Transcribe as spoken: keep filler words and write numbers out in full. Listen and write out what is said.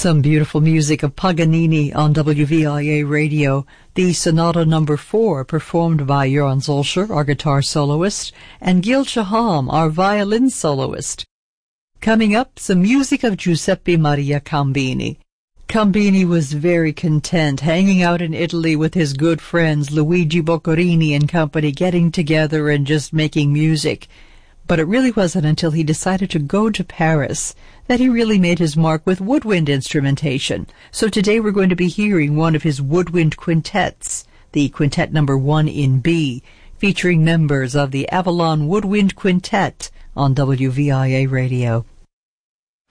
Some beautiful music of Paganini on W V I A Radio. The Sonata Number Four, performed by Joran Zolcher, our guitar soloist, and Gil Shaham, our violin soloist. Coming up, some music of Giuseppe Maria Cambini. Cambini was very content hanging out in Italy with his good friends Luigi Boccherini and company, getting together and just making music. But it really wasn't until he decided to go to Paris that he really made his mark with woodwind instrumentation. So today we're going to be hearing one of his woodwind quintets, the Quintet Number One in B, featuring members of the Avalon Woodwind Quintet on W V I A Radio.